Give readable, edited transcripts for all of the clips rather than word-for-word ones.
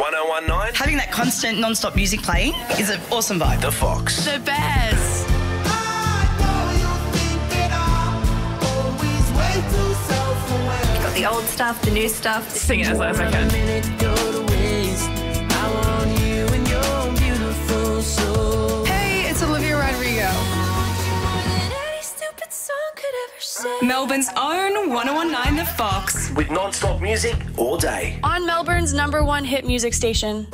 1019. Having that constant non-stop music playing is an awesome vibe. The Fox. The best. You've got the old stuff, the new stuff. Sing it as loud as I can. Hey, it's Olivia Rodrigo. Melbourne's own 1019 The Fox. With non-stop music all day. On Melbourne's #1 hit music station.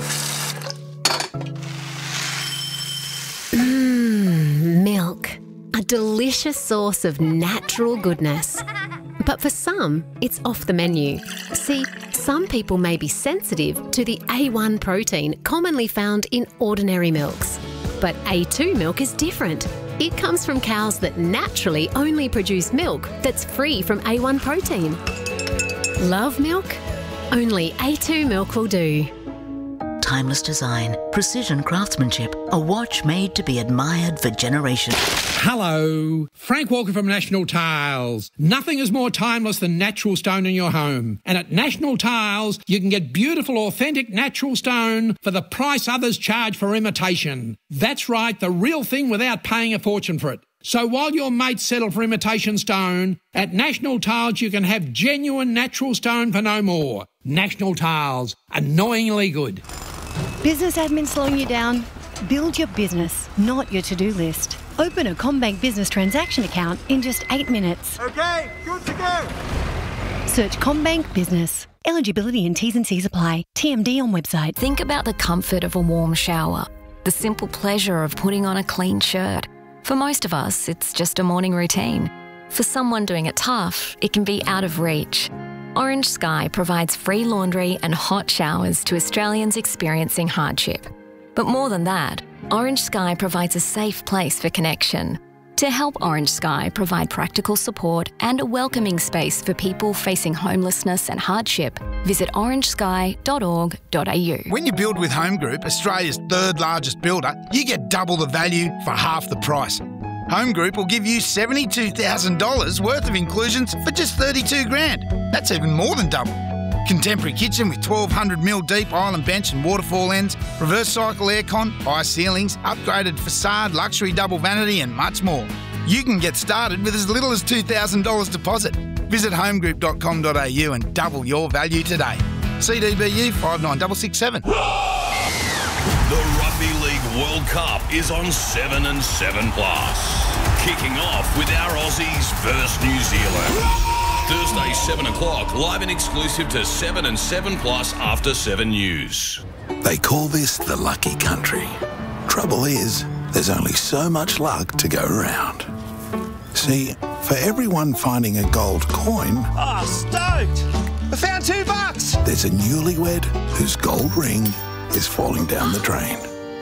Milk. A delicious source of natural goodness. But for some, it's off the menu. See, some people may be sensitive to the A1 protein commonly found in ordinary milks. But A2 milk is different. It comes from cows that naturally only produce milk that's free from A1 protein. Love milk? Only A2 milk will do. Timeless design, precision craftsmanship, a watch made to be admired for generations. Hello, Frank Walker from National Tiles. Nothing is more timeless than natural stone in your home. And at National Tiles, you can get beautiful, authentic natural stone for the price others charge for imitation. That's right, the real thing without paying a fortune for it. So while your mates settle for imitation stone, at National Tiles you can have genuine natural stone for no more. National Tiles, annoyingly good. Business admin slowing you down? Build your business, not your to-do list. Open a CommBank business transaction account in just 8 minutes. Okay, good to go. Search CommBank Business. Eligibility and T's and C's apply. TMD on website. Think about the comfort of a warm shower, the simple pleasure of putting on a clean shirt. For most of us, it's just a morning routine. For someone doing it tough, it can be out of reach. Orange Sky provides free laundry and hot showers to Australians experiencing hardship. But more than that, Orange Sky provides a safe place for connection. To help Orange Sky provide practical support and a welcoming space for people facing homelessness and hardship, visit orangesky.org.au. When you build with Home Group, Australia's third largest builder, you get double the value for half the price. Home Group will give you $72,000 worth of inclusions for just $32,000. That's even more than double. Contemporary kitchen with 1200mm deep island bench and waterfall ends, reverse cycle aircon, high ceilings, upgraded facade, luxury double vanity and much more. You can get started with as little as $2,000 deposit. Visit homegroup.com.au and double your value today. CDBU 59667. The Rugby League World Cup is on 7 and 7 Plus. Kicking off with our Aussies versus New Zealand. Thursday, 7 o'clock, live and exclusive to 7 and 7 Plus after 7 News. They call this the lucky country. Trouble is, there's only so much luck to go around. See, for everyone finding a gold coin... Oh, stoked! I found $2! There's a newlywed whose gold ring is falling down the drain.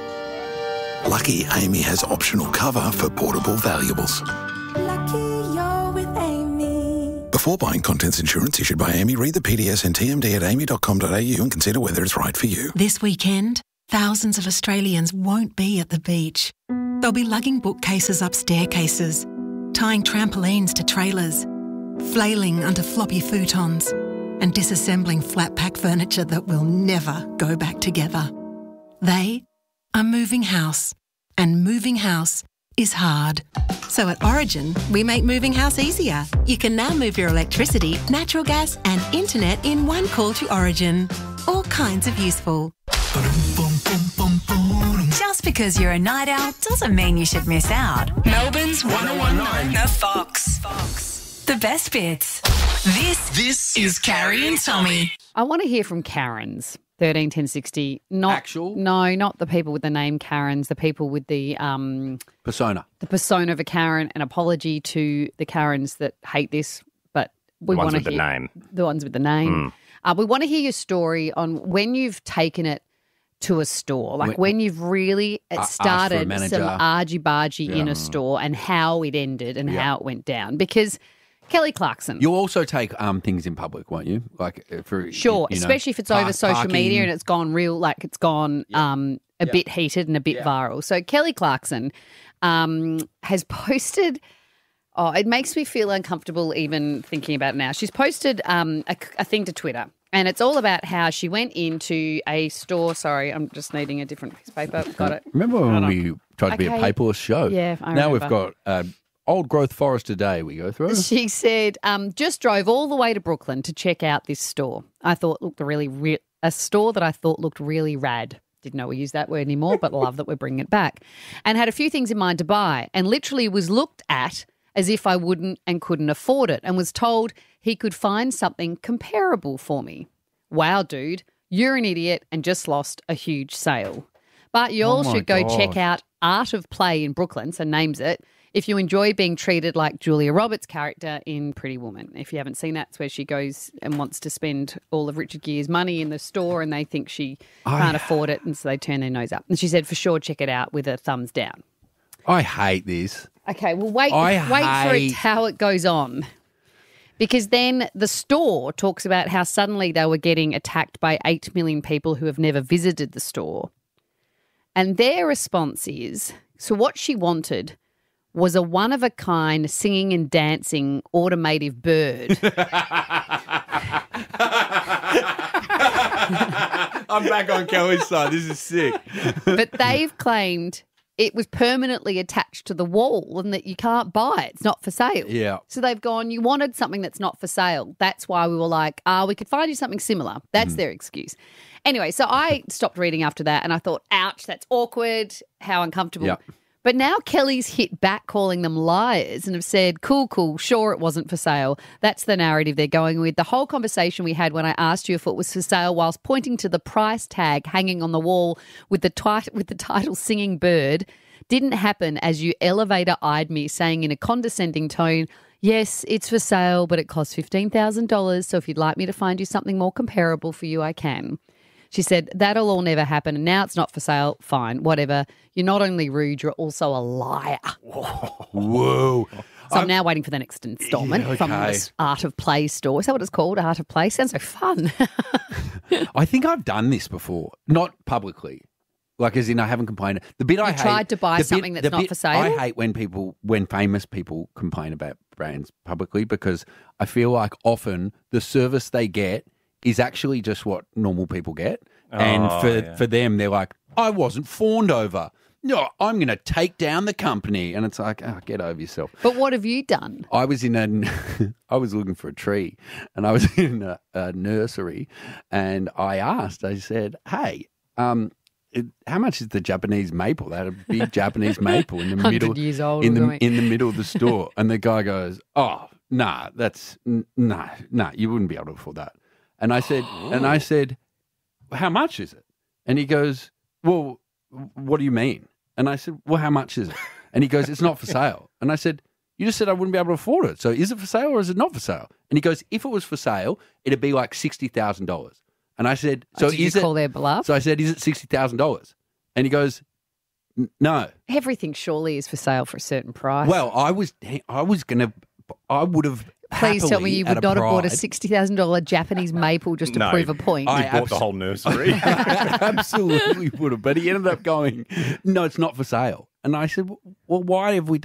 Lucky Amy has optional cover for portable valuables. Lucky you're with Amy. Before buying contents insurance issued by Amy, read the PDS and TMD at amy.com.au and consider whether it's right for you. This weekend, thousands of Australians won't be at the beach. They'll be lugging bookcases up staircases, tying trampolines to trailers, flailing under floppy futons, and disassembling flat-pack furniture that will never go back together. They are moving house, and moving house is hard. So at Origin, we make moving house easier. You can now move your electricity, natural gas and internet in one call to Origin. All kinds of useful. Just because you're a night owl doesn't mean you should miss out. Melbourne's 1019 The Fox. The best bits. This is Carrie and Tommy. I want to hear from Karens. 13 10 60. Not actual? No, not the people with the name Karens, the people with the persona. The persona of a Karen. An apology to the Karens that hate this, but we The ones want to with the hear name. the ones with the name. We want to hear your story on when you've taken it to a store, like when you've really started some argy-bargy in a store and how it ended and how it went down. Because Kelly Clarkson. You'll also take things in public, won't you? Like for Sure, especially if it's over social parking. media and it's gone real, like it's gone a bit heated and a bit viral. So Kelly Clarkson has posted. Oh, it makes me feel uncomfortable even thinking about it now. She's posted a thing to Twitter, And it's all about how she went into a store. Sorry, I'm just needing a different piece of paper. Got it. Remember when we tried to be a paperless show? Yeah, I Now remember. we've got Old Growth Forest Today we go through. She said, just drove all the way to Brooklyn to check out this store. I thought looked a store that I thought looked really rad. Didn't know we use that word anymore, but love that we're bringing it back. And had a few things in mind to buy and literally was looked at as if I wouldn't and couldn't afford it and was told he could find something comparable for me. Wow, dude, you're an idiot and just lost a huge sale. But you all should go check out Art of Play in Brooklyn, so names it, if you enjoy being treated like Julia Roberts' character in Pretty Woman. If you haven't seen that, it's where she goes and wants to spend all of Richard Gere's money in the store and they think she can't afford it and so they turn their nose up. And she said, for sure, check it out with a thumbs down. I hate this. Okay, well, wait for it, how it goes on. Because then the store talks about how suddenly they were getting attacked by 8 million people who have never visited the store. And their response is, so what she wanted was a one-of-a-kind singing and dancing automative bird. I'm back on Kelly's side. This is sick. But they've claimed it was permanently attached to the wall and that you can't buy it. It's not for sale. Yeah. So they've gone, you wanted something that's not for sale. That's why we were like, we could find you something similar. That's their excuse. Anyway, so I stopped reading after that and I thought, ouch, that's awkward. How uncomfortable. Yep. But now Kelly's hit back calling them liars and have said, cool, sure it wasn't for sale. That's the narrative they're going with. The whole conversation we had when I asked you if it was for sale whilst pointing to the price tag hanging on the wall with the title Singing Bird didn't happen as you elevator-eyed me saying in a condescending tone, yes, it's for sale, but it costs $15,000, so if you'd like me to find you something more comparable for you, I can. She said, that'll all never happen, and now it's not for sale. Fine, whatever. You're not only rude, you're also a liar. Whoa. So I'm now waiting for the next installment from this Art of Play store. Is that what it's called, Art of Play? Sounds so fun. I think I've done this before, not publicly. Like, as in, I haven't complained. The bit I hate, tried to buy something that's not for sale? I hate when famous people complain about brands publicly because I feel like often the service they get is actually just what normal people get. And for them, they're like, I wasn't fawned over. No, I'm going to take down the company. And it's like, get over yourself. But what have you done? I was I was looking for a tree and I was in a nursery and I said, hey, how much is the Japanese maple? They had a big Japanese maple in the middle, 100 years old, in the middle of the store. And the guy goes, "Oh, nah, you wouldn't be able to afford that." And I said, "How much is it?" And he goes, "Well, what do you mean?" And I said, "Well, how much is it?" And he goes, "It's not for sale." And I said, "You just said I wouldn't be able to afford it. So is it for sale or is it not for sale?" And he goes, "If it was for sale, it'd be like $60,000." And I said, "So did you call their bluff?" So I said, "Is it $60,000?" And he goes, "No." Everything surely is for sale for a certain price. Well, I would have. Please tell me you would not have bought a $60,000 Japanese maple just to prove a point. I bought the whole nursery. Absolutely would have. But he ended up going, "No, it's not for sale." And I said, "Well, why have we done